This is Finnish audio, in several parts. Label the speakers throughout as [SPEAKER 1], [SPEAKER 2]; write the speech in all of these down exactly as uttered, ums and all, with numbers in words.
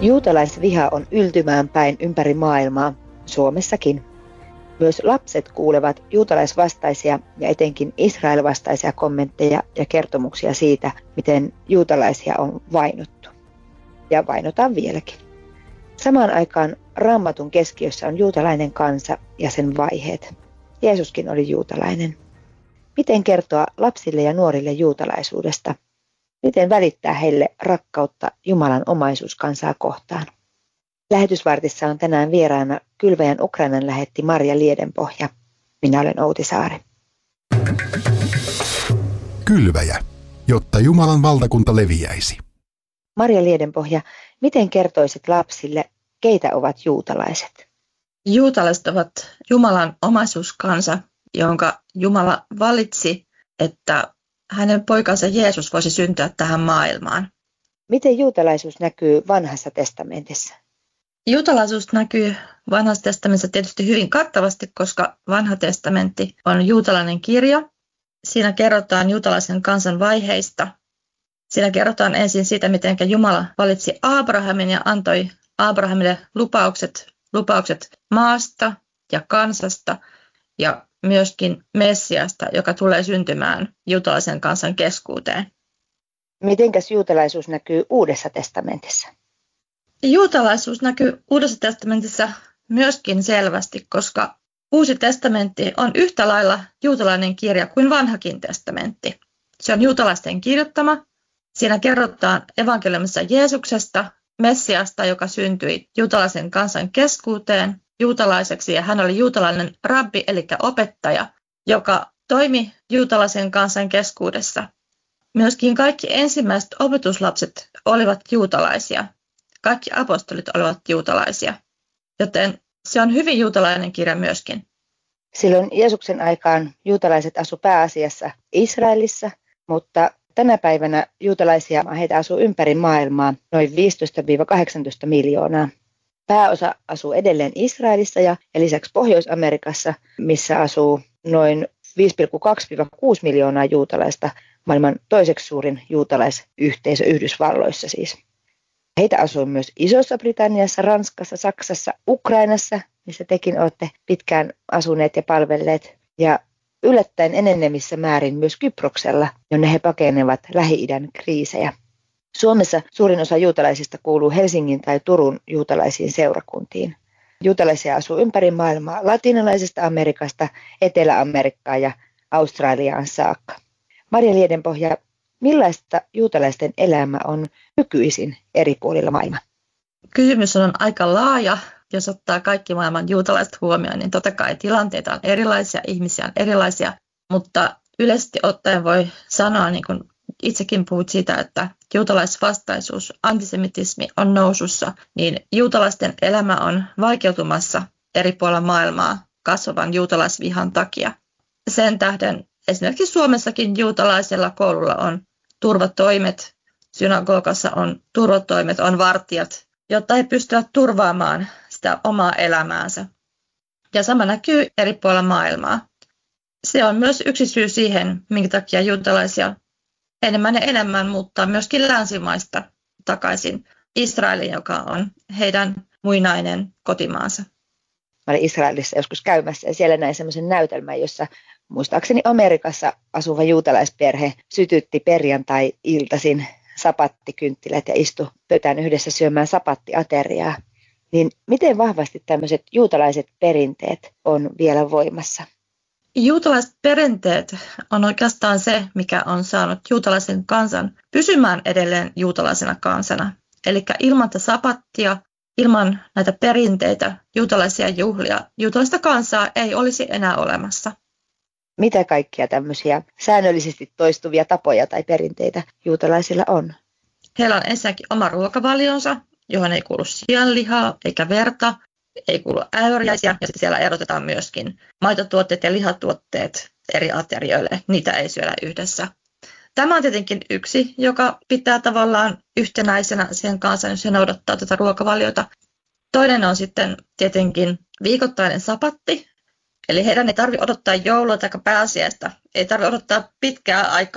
[SPEAKER 1] Juutalaisviha on yltymään päin ympäri maailmaa, Suomessakin. Myös lapset kuulevat juutalaisvastaisia ja etenkin Israel-vastaisia kommentteja ja kertomuksia siitä, miten juutalaisia on vainottu. Ja vainotaan vieläkin. Samaan aikaan Raamatun keskiössä on juutalainen kansa ja sen vaiheet. Jeesuskin oli juutalainen. Miten kertoa lapsille ja nuorille juutalaisuudesta? Miten välittää heille rakkautta Jumalan omaisuuskansaa kohtaan? Lähetysvartissa on tänään vieraana Kylväjän Ukrainan lähetti Marja Liedenpohja. Minä olen Outi Saari.
[SPEAKER 2] Kylväjä, jotta Jumalan valtakunta leviäisi.
[SPEAKER 1] Marja Liedenpohja, miten kertoisit lapsille, keitä ovat juutalaiset?
[SPEAKER 3] Juutalaiset ovat Jumalan omaisuuskansa, jonka Jumala valitsi, että hänen poikansa Jeesus voisi syntyä tähän maailmaan.
[SPEAKER 1] Miten juutalaisuus näkyy Vanhassa testamentissa?
[SPEAKER 3] Juutalaisuus näkyy Vanhassa testamentissa tietysti hyvin kattavasti, koska Vanha testamentti on juutalainen kirja. Siinä kerrotaan juutalaisen kansan vaiheista. Siinä kerrotaan ensin siitä, miten Jumala valitsi Abrahamin ja antoi Abrahamille lupaukset, lupaukset maasta ja kansasta ja myöskin Messiasta, joka tulee syntymään juutalaisen kansan keskuuteen.
[SPEAKER 1] Mitenkäs juutalaisuus näkyy Uudessa testamentissa?
[SPEAKER 3] Juutalaisuus näkyy Uudessa testamentissa myöskin selvästi, koska Uusi testamentti on yhtä lailla juutalainen kirja kuin Vanhakin testamentti. Se on juutalaisten kirjoittama. Siinä kerrotaan evankeliumissa Jeesuksesta, Messiasta, joka syntyi juutalaisen kansan keskuuteen juutalaiseksi, ja hän oli juutalainen rabbi, eli opettaja, joka toimi juutalaisen kansan keskuudessa. Myöskin kaikki ensimmäiset opetuslapset olivat juutalaisia. Kaikki apostolit olivat juutalaisia, joten se on hyvin juutalainen kirja myöskin.
[SPEAKER 1] Silloin Jeesuksen aikaan juutalaiset asu pääasiassa Israelissa, mutta tänä päivänä juutalaisia heitä asuu ympäri maailmaa noin viisitoista kahdeksantoista miljoonaa. Pääosa asuu edelleen Israelissa ja lisäksi Pohjois-Amerikassa, missä asuu noin viisi pilkku kaksi kuusi miljoonaa juutalaista, maailman toiseksi suurin juutalaisyhteisö Yhdysvalloissa siis. Heitä asuu myös Isossa Britanniassa, Ranskassa, Saksassa, Ukrainassa, missä tekin olette pitkään asuneet ja palvelleet, ja yllättäen enenevissä määrin myös Kyproksella, jonne he pakenevat Lähi-idän kriisejä. Suomessa suurin osa juutalaisista kuuluu Helsingin tai Turun juutalaisiin seurakuntiin. Juutalaisia asuu ympäri maailmaa latinalaisesta Amerikasta, Etelä-Amerikkaan ja Australiaan saakka. Marja Liedenpohja, millaista juutalaisten elämä on nykyisin eri puolilla maailmaa?
[SPEAKER 3] Kysymys on aika laaja. Jos ottaa kaikki maailman juutalaiset huomioon, niin totta kai tilanteita on erilaisia, ihmisiä on erilaisia, mutta yleisesti ottaen voi sanoa, niin kuin itsekin puhuit siitä, että juutalaisvastaisuus, antisemitismi on nousussa, niin juutalaisten elämä on vaikeutumassa eri puolilla maailmaa kasvavan juutalaisvihan takia. Sen tähden esimerkiksi Suomessakin juutalaisella koululla on turvatoimet, synagogassa on turvatoimet, on vartijat, jotta he pystyvät turvaamaan sitä omaa elämäänsä. Ja sama näkyy eri puolilla maailmaa. Se on myös yksi syy siihen, minkä takia juutalaisia enemmän ja enemmän muuttaa myöskin länsimaista takaisin Israeliin, joka on heidän muinainen kotimaansa.
[SPEAKER 1] Mä olin Israelissa joskus käymässä ja siellä näin semmoisen näytelmän, jossa muistaakseni Amerikassa asuva juutalaisperhe sytytti perjantai-iltaisin sapattikynttilät ja istui pöytään yhdessä syömään sapattiateriaa. Niin miten vahvasti tämmöiset juutalaiset perinteet on vielä voimassa?
[SPEAKER 3] Juutalaiset perinteet on oikeastaan se, mikä on saanut juutalaisen kansan pysymään edelleen juutalaisena kansana. Eli ilman tätä sapattia, ilman näitä perinteitä, juutalaisia juhlia, juutalaista kansaa ei olisi enää olemassa.
[SPEAKER 1] Mitä kaikkia tämmöisiä säännöllisesti toistuvia tapoja tai perinteitä juutalaisilla on?
[SPEAKER 3] Heillä on ensinnäkin oma ruokavalionsa, johon ei kuulu sianlihaa eikä verta, ei kuulu äyriäisiä, ja siellä erotetaan myöskin maitotuotteet ja lihatuotteet eri aterioille, niitä ei syödä yhdessä. Tämä on tietenkin yksi, joka pitää tavallaan yhtenäisenä sen kanssa, jos se noudattaa tätä ruokavaliota. Toinen on sitten tietenkin viikoittainen sapatti, eli heidän ei tarvitse odottaa joulua tai pääsiäistä, ei tarvitse odottaa pitkää aikaa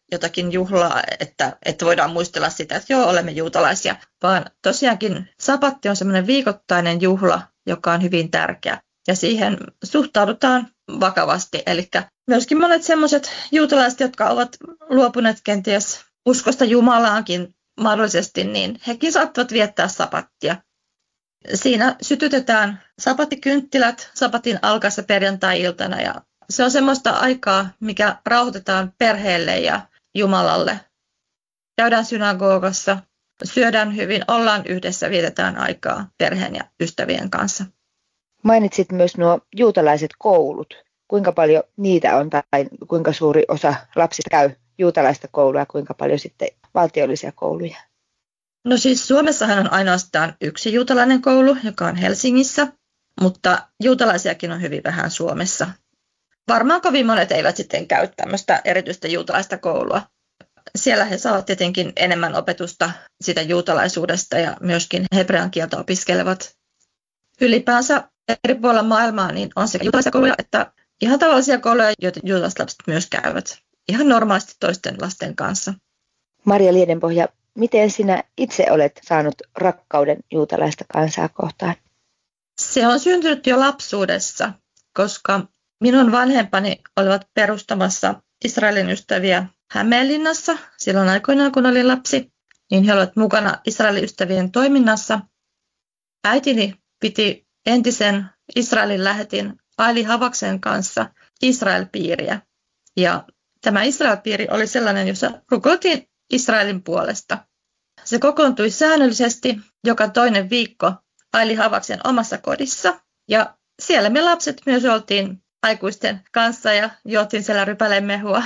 [SPEAKER 3] jotakin juhlaa, että, että voidaan muistella sitä, että joo, olemme juutalaisia, vaan tosiaankin sapatti on semmoinen viikoittainen juhla, joka on hyvin tärkeä. Ja siihen suhtaudutaan vakavasti. Eli myöskin monet sellaiset juutalaiset, jotka ovat luopuneet kenties uskosta Jumalaankin mahdollisesti, niin hekin saattavat viettää sapattia. Siinä sytytetään sapattikynttilät sapatin alkaessa perjantai-iltana ja se on semmoista aikaa, mikä rauhoitetaan perheelle ja Jumalalle. Käydään synagogassa, syödään hyvin, ollaan yhdessä, vietetään aikaa perheen ja ystävien kanssa.
[SPEAKER 1] Mainitsit myös nuo juutalaiset koulut. Kuinka paljon niitä on tai kuinka suuri osa lapsista käy juutalaista koulua ja kuinka paljon sitten valtiollisia kouluja?
[SPEAKER 3] No siis Suomessahan on ainoastaan yksi juutalainen koulu, joka on Helsingissä, mutta juutalaisiakin on hyvin vähän Suomessa. Varmaan kovin monet eivät sitten käy tämmöistä erityistä juutalaista koulua. Siellä he saavat tietenkin enemmän opetusta sitä juutalaisuudesta ja myöskin hebrean kieltä opiskelevat. Ylipäänsä eri puolilla maailmaa niin on sekä juutalaisia kouluja että ihan tavallisia kouluja, joita juutalaiset lapset myös käyvät. Ihan normaalisti toisten lasten kanssa.
[SPEAKER 1] Maria Liedenpohja, miten sinä itse olet saanut rakkauden juutalaista kansaa kohtaan?
[SPEAKER 3] Se on syntynyt jo lapsuudessa, koska minun vanhempani olivat perustamassa Israelin ystäviä Hämeenlinnassa silloin aikoinaan, kun olin lapsi, niin he olivat mukana Israelin ystävien toiminnassa. Äitini piti entisen Israelin lähetin Aili Havaksen kanssa Israel-piiriä. Ja tämä Israel-piiri oli sellainen, jossa rukoiltiin Israelin puolesta. Se kokoontui säännöllisesti joka toinen viikko Aili Havaksen omassa kodissa. Ja siellä me lapset myös oltiin aikuisten kanssa ja juotiin siellä rypäleen mehua.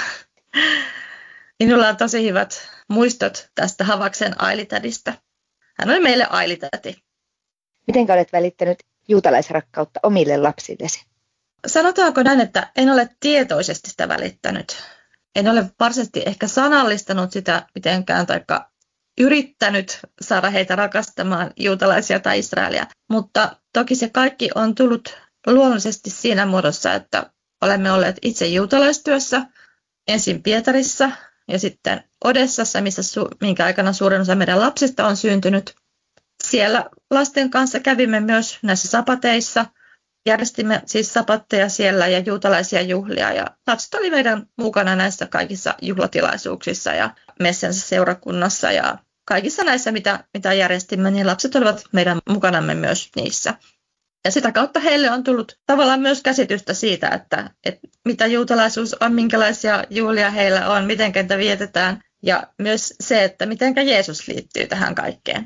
[SPEAKER 3] Minulla on tosi hyvät muistot tästä Havaksen Ailitädistä. Hän oli meille Ailitäti.
[SPEAKER 1] Miten olet välittänyt juutalaisrakkautta omille lapsillesi?
[SPEAKER 3] Sanotaanko näin, että en ole tietoisesti sitä välittänyt. En ole varsinaisesti ehkä sanallistanut sitä mitenkään tai yrittänyt saada heitä rakastamaan juutalaisia tai Israelia. Mutta toki se kaikki on tullut luonnollisesti siinä muodossa, että olemme olleet itse juutalaistyössä ensin Pietarissa ja sitten Odessassa, missä su- minkä aikana suurin osa meidän lapsista on syntynyt. Siellä lasten kanssa kävimme myös näissä sapateissa. Järjestimme siis sapatteja siellä ja juutalaisia juhlia ja lapset oli meidän mukana näissä kaikissa juhlatilaisuuksissa ja messensä seurakunnassa ja kaikissa näissä, mitä, mitä järjestimme, niin lapset olivat meidän mukanamme myös niissä. Ja sitä kautta heille on tullut tavallaan myös käsitystä siitä, että, että mitä juutalaisuus on, minkälaisia juhlia heillä on, miten niitä vietetään ja myös se, että miten Jeesus liittyy tähän kaikkeen.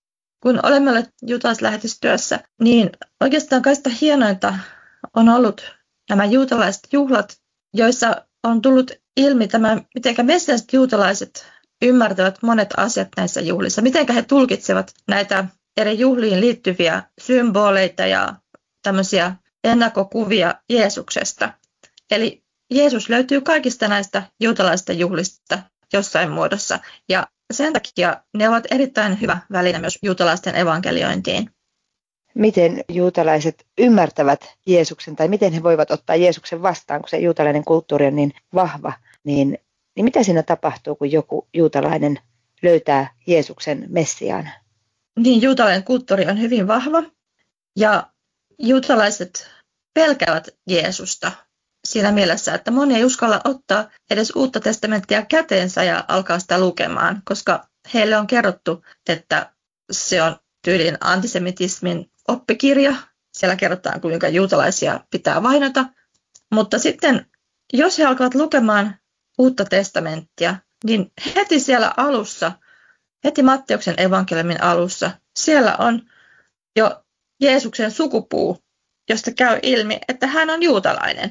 [SPEAKER 3] Kun olemme olleet juutalaislähetystyössä, niin oikeastaan kaikista hienointa on ollut nämä juutalaiset juhlat, joissa on tullut ilmi tämä, miten messilaiset juutalaiset ymmärtävät monet asiat näissä juhlissa, miten he tulkitsevat näitä eri juhliin liittyviä symboleita ja tämmöisiä ennakkokuvia Jeesuksesta. Eli Jeesus löytyy kaikista näistä juutalaisista juhlista jossain muodossa ja sen takia ne ovat erittäin hyvä väline myös juutalaisten evankeliointiin.
[SPEAKER 1] Miten juutalaiset ymmärtävät Jeesuksen tai miten he voivat ottaa Jeesuksen vastaan, kun se juutalainen kulttuuri on niin vahva, niin, niin mitä siinä tapahtuu, kun joku juutalainen löytää Jeesuksen Messiaan?
[SPEAKER 3] Niin, juutalainen kulttuuri on hyvin vahva ja juutalaiset pelkäävät Jeesusta siinä mielessä, että moni ei uskalla ottaa edes uutta testamenttia käteensä ja alkaa sitä lukemaan, koska heille on kerrottu, että se on tyylin antisemitismin oppikirja. Siellä kerrotaan, kuinka juutalaisia pitää vainota. Mutta sitten, jos he alkavat lukemaan uutta testamenttia, niin heti siellä alussa, heti Matteuksen evankeliumin alussa, siellä on jo Jeesuksen sukupuu, josta käy ilmi, että hän on juutalainen.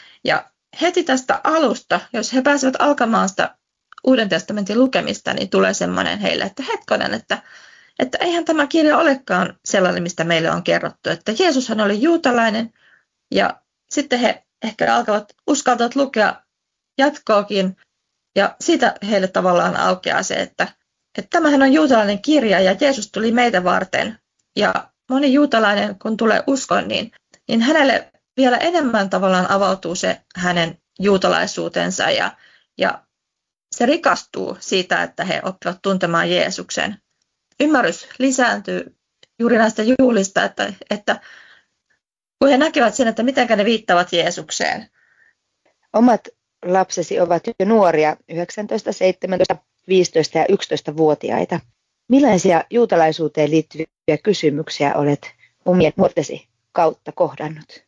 [SPEAKER 3] Ja heti tästä alusta, jos he pääsevät alkamaan sitä Uuden testamentin lukemista, niin tulee semmoinen heille, että hetkonen, että, että eihän tämä kirja olekaan sellainen, mistä meille on kerrottu, että Jeesushan oli juutalainen ja sitten he ehkä alkavat uskaltavat lukea jatkoakin ja siitä heille tavallaan aukeaa se, että, että tämähän on juutalainen kirja ja Jeesus tuli meitä varten ja moni juutalainen, kun tulee uskon, niin, niin hänelle vielä enemmän tavallaan avautuu se hänen juutalaisuutensa ja, ja se rikastuu siitä, että he oppivat tuntemaan Jeesuksen. Ymmärrys lisääntyy juuri näistä juhlista, että, että kun he näkevät sen, että miten ne viittavat Jeesukseen.
[SPEAKER 1] Omat lapsesi ovat jo nuoria, yhdeksäntoista, seitsemäntoista, viisitoista ja yksitoista-vuotiaita. Millaisia juutalaisuuteen liittyviä kysymyksiä olet omien nuortesi kautta kohdannut?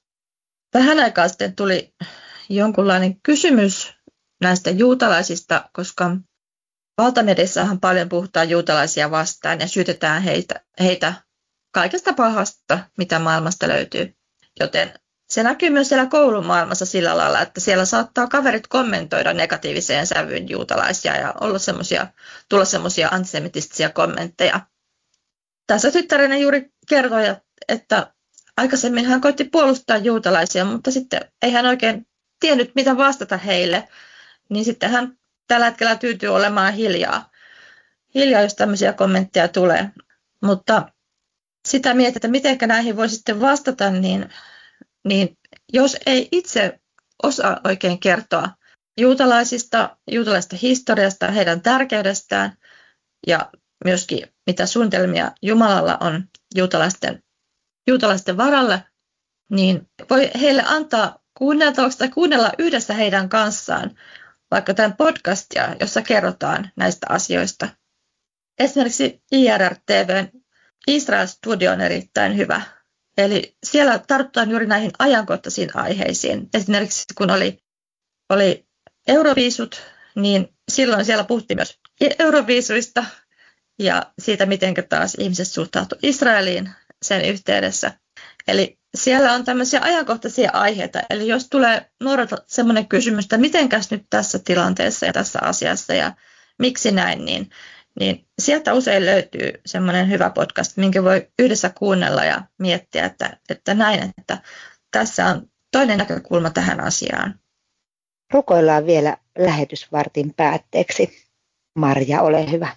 [SPEAKER 3] Vähän aikaa sitten tuli jonkunlainen kysymys näistä juutalaisista, koska valtamediassahan paljon puhutaan juutalaisia vastaan ja syytetään heitä, heitä kaikesta pahasta, mitä maailmasta löytyy. Joten se näkyy myös siellä koulumaailmassa sillä lailla, että siellä saattaa kaverit kommentoida negatiiviseen sävyyn juutalaisia ja olla semmosia, tulla semmoisia antisemitistisiä kommentteja. Tässä tyttäreni juuri kertoi, että aikaisemmin hän koitti puolustaa juutalaisia, mutta sitten ei hän oikein tiennyt, mitä vastata heille. Niin sitten hän tällä hetkellä tyytyy olemaan hiljaa. Hiljaa, jos tämmöisiä kommentteja tulee. Mutta sitä mietit, että miten näihin voi sitten vastata, niin, niin jos ei itse osaa oikein kertoa juutalaisista, juutalaisesta historiasta, heidän tärkeydestään ja myöskin mitä suunnitelmia Jumalalla on juutalaisten, juutalaisten varalle, niin voi heille antaa kuunneltavaksi tai kuunnella yhdessä heidän kanssaan vaikka tämän podcastia, jossa kerrotaan näistä asioista. Esimerkiksi I R R T V:n Israel Studio on erittäin hyvä. Eli siellä tartutaan juuri näihin ajankohtaisiin aiheisiin. Esimerkiksi kun oli, oli Euroviisut, niin silloin siellä puhuttiin myös Euroviisuista ja siitä, miten taas ihmiset suhtautuivat Israeliin sen yhteydessä. Eli siellä on tämmöisiä ajankohtaisia aiheita. Eli jos tulee nuorelta semmoinen kysymys, että mitenkäs nyt tässä tilanteessa ja tässä asiassa ja miksi näin, niin, niin sieltä usein löytyy semmoinen hyvä podcast, minkä voi yhdessä kuunnella ja miettiä, että, että näin, että tässä on toinen näkökulma tähän asiaan.
[SPEAKER 1] Rukoillaan vielä lähetysvartin päätteeksi. Marja, ole hyvä.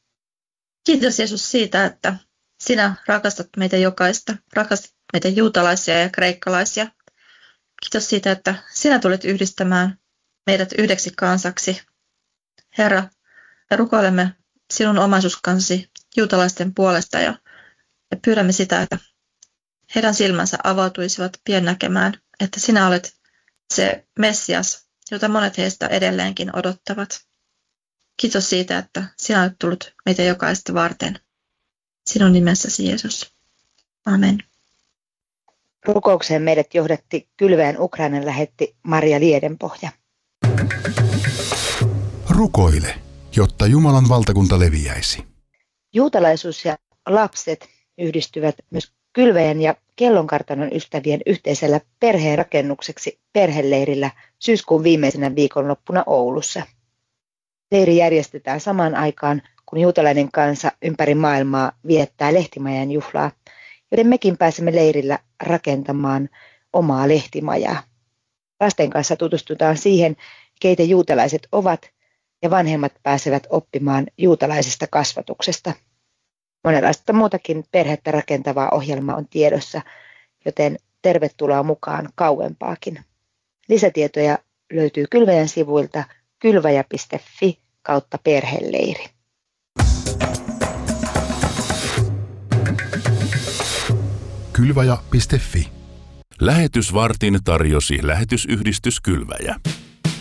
[SPEAKER 3] Kiitos Jeesus siitä, että sinä rakastat meitä jokaista, rakastat meitä juutalaisia ja kreikkalaisia. Kiitos siitä, että sinä tulet yhdistämään meidät yhdeksi kansaksi. Herra, me rukoilemme sinun omaisuuskansasi juutalaisten puolesta ja, ja pyydämme sitä, että heidän silmänsä avautuisivat pian näkemään, että sinä olet se Messias, jota monet heistä edelleenkin odottavat. Kiitos siitä, että sinä olet tullut meitä jokaista varten. Sinun nimessäsi Jeesus. Amen.
[SPEAKER 1] Rukoukseen meidät johdatti Kylväjän Ukrainan lähetti Marja Liedenpohja.
[SPEAKER 2] Rukoile, jotta Jumalan valtakunta leviäisi.
[SPEAKER 1] Juutalaisuus ja lapset yhdistyvät myös Kylväjän ja Kellonkartanon ystävien yhteisellä perheenrakennukseksi perheleirillä syyskuun viimeisenä viikonloppuna Oulussa. Leiri järjestetään samaan aikaan, kun juutalainen kansa ympäri maailmaa viettää lehtimajan juhlaa, joten mekin pääsemme leirillä rakentamaan omaa lehtimajaa. Lasten kanssa tutustutaan siihen, keitä juutalaiset ovat, ja vanhemmat pääsevät oppimaan juutalaisesta kasvatuksesta. Monenlaista muutakin perhettä rakentavaa ohjelmaa on tiedossa, joten tervetuloa mukaan kauempaakin. Lisätietoja löytyy Kylväjän sivuilta kylväjä piste fi kautta perheleiri.
[SPEAKER 2] kylväjä piste fi.
[SPEAKER 4] Lähetysvartin tarjosi lähetysyhdistys Kylväjä.